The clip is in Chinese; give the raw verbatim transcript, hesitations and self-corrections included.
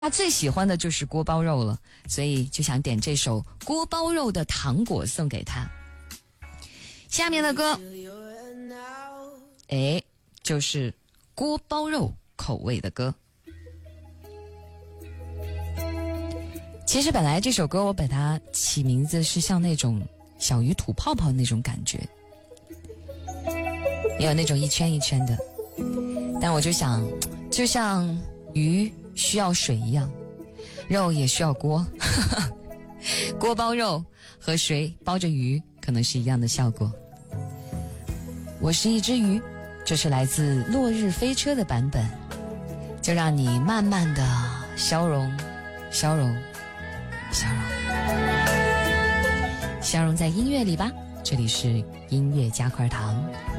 他最喜欢的就是锅包肉了，所以就想点这首锅包肉的糖果送给他。下面的歌，哎，就是锅包肉口味的歌。其实本来这首歌我把它起名字是像那种小鱼吐泡泡那种感觉，也有那种一圈一圈的，但我就想，就像鱼需要水一样，肉也需要锅锅包肉和水包着鱼可能是一样的效果。我是一只鱼，这是来自落日飞车的版本，就让你慢慢的消融消融消融消融在音乐里吧。这里是音乐加块糖。